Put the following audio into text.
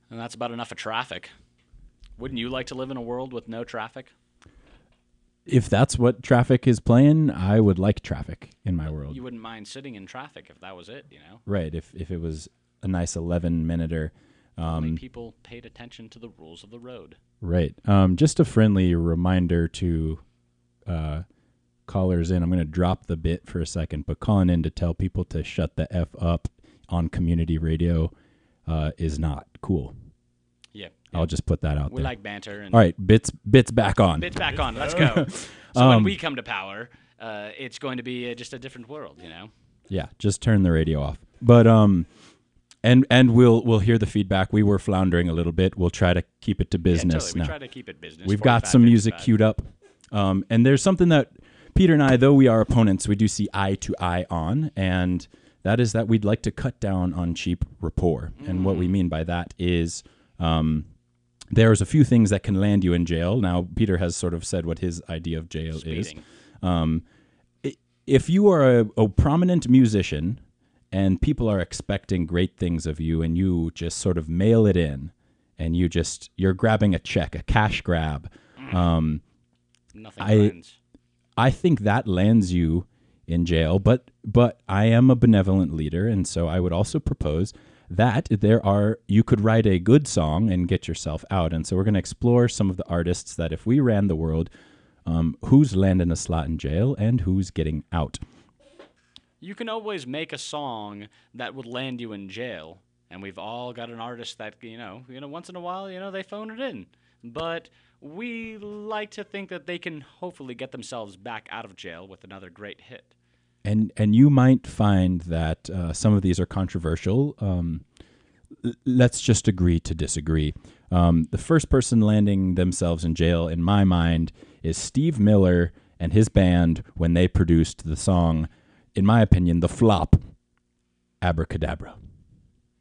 And that's about enough of traffic. Wouldn't you like to live in a world with no traffic? If that's what traffic is playing, I would like traffic in my world. You wouldn't mind sitting in traffic if that was it, you know? Right. If it was a nice 11-minute. Only people paid attention to the rules of the road. Right. Just a friendly reminder to callers in. I'm going to drop the bit for a second, but calling in to tell people to shut the F up on community radio is not cool. Yeah. I'll just put that out We there. like banter. And All right, bits back on. Bits back on. Let's go. So when we come to power, it's going to be just a different world, you know? Yeah, just turn the radio off. But and we'll hear the feedback. We were floundering a little bit. We'll try to keep it to business totally. now. We try to keep it business. We've got 45, some music 55. queued up. And there's something that Peter and I, though we are opponents, we do see eye to eye on, and that is that we'd like to cut down on cheap rapport. And what we mean by that is there's a few things that can land you in jail. Now, Peter has sort of said what his idea of jail Speeding. is. If you are a prominent musician and people are expecting great things of you and you just sort of mail it in and you're grabbing a check, a cash grab, Nothing lands. I think that lands you in jail, but I am a benevolent leader, and so I would also propose that you could write a good song and get yourself out. And so we're going to explore some of the artists that if we ran the world, who's landing a slot in jail and who's getting out. You can always make a song that would land you in jail, and we've all got an artist that, you know, once in a while, they phone it in. But we like to think that they can hopefully get themselves back out of jail with another great hit. And you might find that some of these are controversial. Let's just agree to disagree. The first person landing themselves in jail, in my mind, is Steve Miller and his band when they produced the song, in my opinion, the flop, Abracadabra.